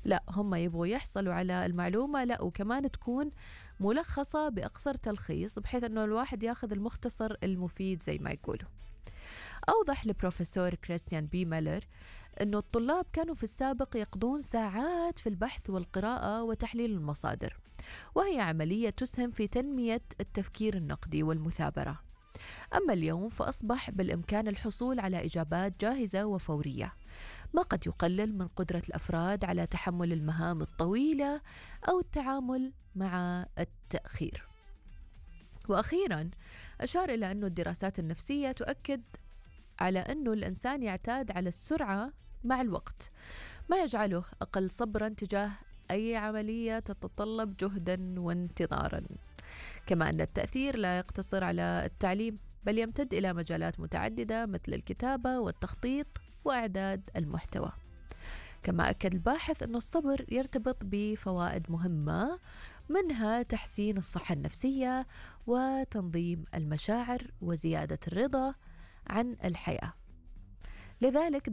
لا، هم يبغوا يحصلوا على المعلومة، لا وكمان تكون ملخصة بأقصر تلخيص بحيث أنه الواحد ياخذ المختصر المفيد زي ما يقولوا. أوضح البروفيسور كريستيان بي ميلر أنه الطلاب كانوا في السابق يقضون ساعات في البحث والقراءة وتحليل المصادر، وهي عملية تسهم في تنمية التفكير النقدي والمثابرة. أما اليوم فأصبح بالإمكان الحصول على إجابات جاهزة وفورية، ما قد يقلل من قدرة الأفراد على تحمل المهام الطويلة أو التعامل مع التأخير. وأخيراً أشار إلى أن الدراسات النفسية تؤكد على أن الإنسان يعتاد على السرعة مع الوقت، ما يجعله أقل صبراً تجاه أي عملية تتطلب جهداً وانتظاراً. كما أن التأثير لا يقتصر على التعليم، بل يمتد إلى مجالات متعددة مثل الكتابة والتخطيط وإعداد المحتوى. كما أكد الباحث أن الصبر يرتبط بفوائد مهمة، منها تحسين الصحة النفسية وتنظيم المشاعر وزيادة الرضا عن الحياة. لذلك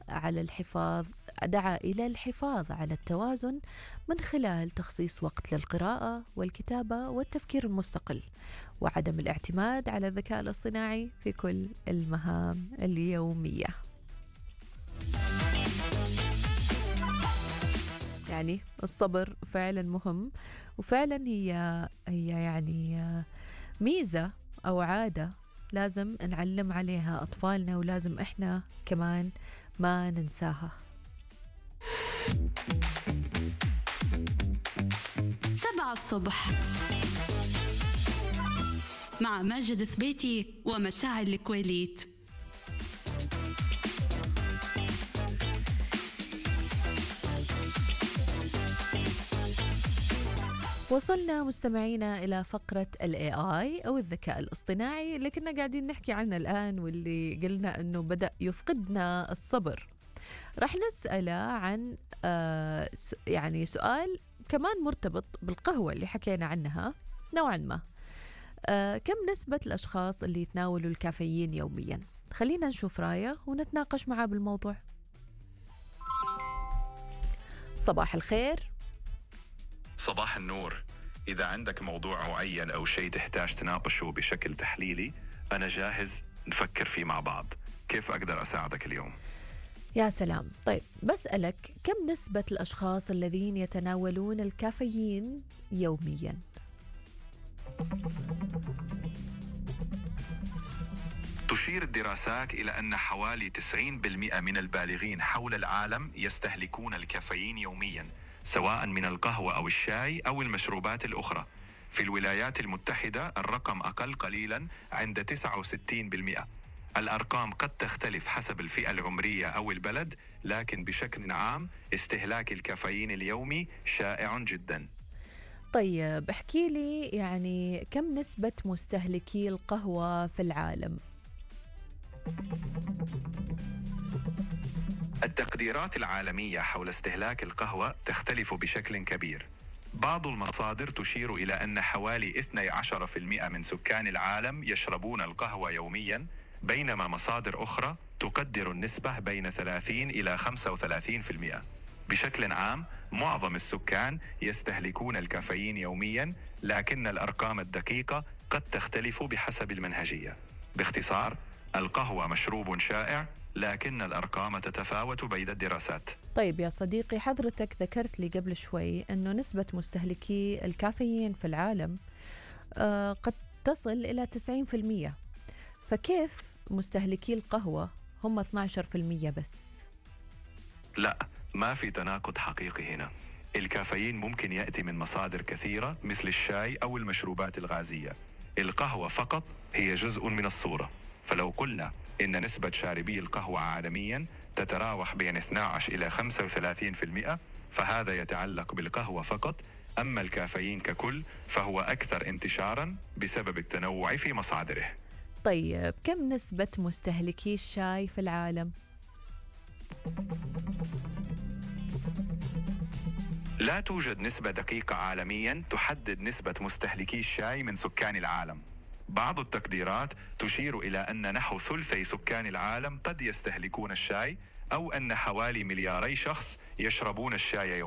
دعا إلى الحفاظ على التوازن من خلال تخصيص وقت للقراءة والكتابة والتفكير المستقل، وعدم الاعتماد على الذكاء الاصطناعي في كل المهام اليومية. يعني الصبر فعلا مهم، وفعلا هي يعني ميزة أو عادة لازم نعلم عليها أطفالنا، ولازم إحنا كمان ما ننساها. 7 الصبح مع ماجد ثبيتي ومشاعل الكويليت. وصلنا مستمعينا إلى فقرة ال AI أو الذكاء الاصطناعي اللي كنا قاعدين نحكي عنه الآن، واللي قلنا أنه بدأ يفقدنا الصبر. راح نسأله عن يعني سؤال كمان مرتبط بالقهوة اللي حكينا عنها نوعا ما. كم نسبة الأشخاص اللي يتناولوا الكافيين يوميا؟ خلينا نشوف رأيه ونتناقش معه بالموضوع. صباح الخير. صباح النور. إذا عندك موضوع معين أو شيء تحتاج تناقشه بشكل تحليلي، أنا جاهز نفكر فيه مع بعض. كيف أقدر أساعدك اليوم؟ يا سلام. طيب بسألك، كم نسبة الأشخاص الذين يتناولون الكافيين يوميا؟ تشير الدراسات إلى أن حوالي 90% من البالغين حول العالم يستهلكون الكافيين يومياً، سواء من القهوة أو الشاي أو المشروبات الأخرى. في الولايات المتحدة الرقم أقل قليلاً عند 69%. الأرقام قد تختلف حسب الفئة العمرية أو البلد، لكن بشكل عام استهلاك الكافيين اليومي شائع جداً. طيب احكي لي، يعني كم نسبة مستهلكي القهوة في العالم؟ التقديرات العالمية حول استهلاك القهوة تختلف بشكل كبير. بعض المصادر تشير إلى أن حوالي 12% من سكان العالم يشربون القهوة يومياً، بينما مصادر أخرى تقدر النسبة بين 30 إلى 35%. بشكل عام معظم السكان يستهلكون الكافيين يومياً، لكن الأرقام الدقيقة قد تختلف بحسب المنهجية. باختصار، القهوة مشروب شائع، لكن الأرقام تتفاوت بين الدراسات. طيب يا صديقي، حضرتك ذكرت لي قبل شوي أنه نسبة مستهلكي الكافيين في العالم قد تصل إلى 90%، فكيف مستهلكي القهوة هم 12% بس؟ لا، ما في تناقض حقيقي هنا. الكافيين ممكن يأتي من مصادر كثيرة مثل الشاي أو المشروبات الغازية. القهوة فقط هي جزء من الصورة. فلو قلنا إن نسبة شاربي القهوة عالمياً تتراوح بين 12 إلى 35%، فهذا يتعلق بالقهوة فقط. أما الكافيين ككل فهو أكثر انتشاراً بسبب التنوع في مصادره. طيب كم نسبة مستهلكي الشاي في العالم؟ لا توجد نسبة دقيقة عالمياً تحدد نسبة مستهلكي الشاي من سكان العالم. بعض التقديرات تشير إلى أن نحو ثلثي سكان العالم قد يستهلكون الشاي، أو أن حوالي 2 مليار شخص يشربون الشاي يومياً.